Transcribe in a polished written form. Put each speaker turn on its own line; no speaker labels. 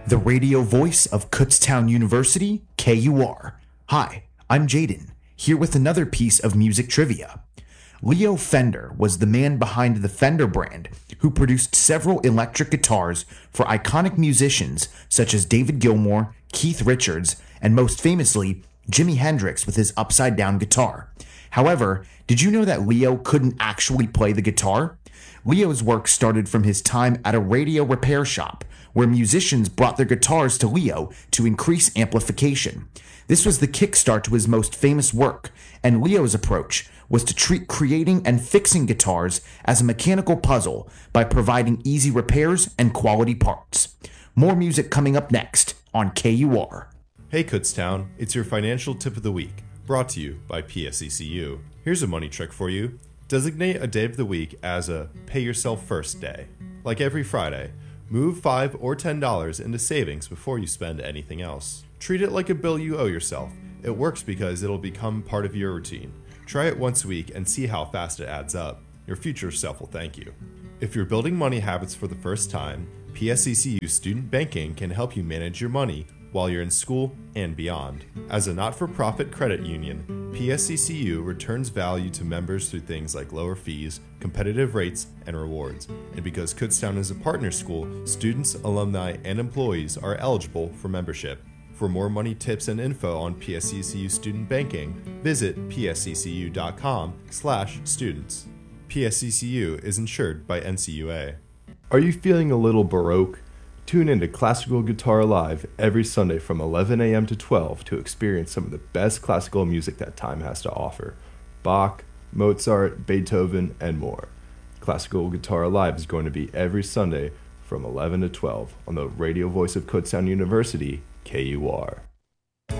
the radio voice of Kutztown University, KUR. Hi, I'm Jaden, here with another piece of music trivia. Leo Fender was the man behind the Fender brand, who produced several electric guitars for iconic musicians such as David Gilmour, Keith Richards, and most famously, Jimi Hendrix with his upside-down guitar. However, did you know that Leo couldn't actually play the guitar? Leo's work started from his time at a radio repair shop, where musicians brought their guitars to Leo to increase amplification. This was the kickstart to his most famous work, and Leo's approach was to treat creating and fixing guitars as a mechanical puzzle by providing easy repairs and quality parts. More music coming up next on KUR.
Hey Kutztown, it's your financial tip of the week, brought to you by PSECU. Here's a money trick for you. Designate a day of the week as a Pay Yourself First day. Like every Friday, move $5 or $10 into savings before you spend anything else. Treat it like a bill you owe yourself. It works because it'll become part of your routine. Try it once a week and see how fast it adds up. Your future self will thank you. If you're building money habits for the first time, PSECU Student Banking can help you manage your money while you're in school and beyond. As a not-for-profit credit union, PSECU returns value to members through things like lower fees, competitive rates, and rewards. And because Kutztown is a partner school, students, alumni, and employees are eligible for membership. For more money tips and info on PSECU student banking, visit psecU.com/students. PSECU is insured by NCUA.
Are you feeling a little baroque? Tune in to Classical Guitar Live every Sunday from 11 a.m. to 12 to experience some of the best classical music that time has to offer. Bach, Mozart, Beethoven, and more. Classical Guitar Live is going to be every Sunday from 11 to 12 on the radio voice of Kutztown University, KUR.